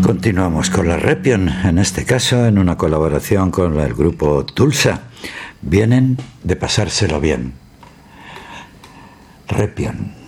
Continuamos con la Repion, en este caso en una colaboración con el grupo Tulsa. Vienen de pasárselo bien. Repion.